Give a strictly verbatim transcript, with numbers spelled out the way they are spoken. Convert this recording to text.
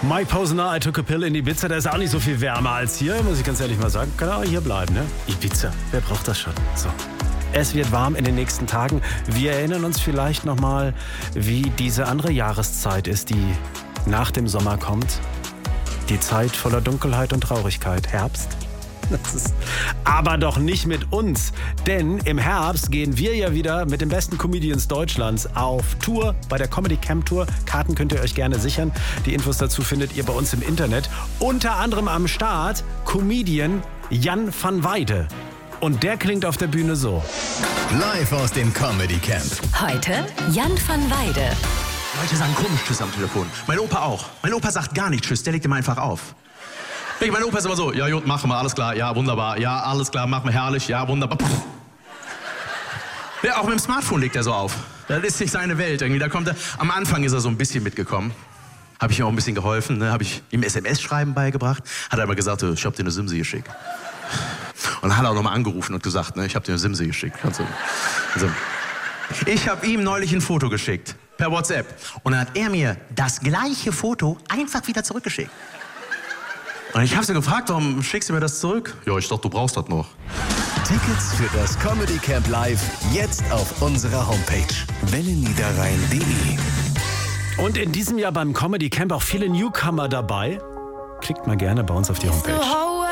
Mike Posner, I took a pill in Ibiza. Da ist auch nicht so viel wärmer als hier, muss ich ganz ehrlich mal sagen. Kann auch hier bleiben, ne? Ibiza, wer braucht das schon? So. Es wird warm in den nächsten Tagen. Wir erinnern uns vielleicht nochmal, wie diese andere Jahreszeit ist, die nach dem Sommer kommt. Die Zeit voller Dunkelheit und Traurigkeit. Herbst. Das ist aber doch nicht mit uns, denn im Herbst gehen wir ja wieder mit den besten Comedians Deutschlands auf Tour bei der Comedy Camp Tour. Karten könnt ihr euch gerne sichern. Die Infos dazu findet ihr bei uns im Internet. Unter anderem am Start Comedian Jan van Weide. Und der klingt auf der Bühne so. Live aus dem Comedy Camp. Heute Jan van Weide. Leute sagen komisch Tschüss am Telefon. Mein Opa auch. Mein Opa sagt gar nicht Tschüss, der legt immer einfach auf. Ich, mein Opa ist immer so, ja gut, machen wir, alles klar, ja, wunderbar, ja, alles klar, machen wir, herrlich, ja, wunderbar. Ja, auch mit dem Smartphone legt er so auf. Das ist nicht seine Welt irgendwie. Da kommt er, am Anfang ist er so ein bisschen mitgekommen. Habe ich ihm auch ein bisschen geholfen, ne? Habe ich ihm S M S-Schreiben beigebracht. Hat er immer gesagt, ich hab dir eine Simse geschickt. Und dann hat er auch nochmal angerufen und gesagt, ne, ich hab dir eine Simse geschickt. Also, also. Ich habe ihm neulich ein Foto geschickt, per WhatsApp. Und dann hat er mir das gleiche Foto einfach wieder zurückgeschickt. Und ich habe sie gefragt, warum schickst du mir das zurück? Ja, ich dachte, du brauchst das noch. Tickets für das Comedy Camp Live jetzt auf unserer Homepage wellenniederrhein punkt de. Und in diesem Jahr beim Comedy Camp auch viele Newcomer dabei. Klickt mal gerne bei uns auf die Homepage.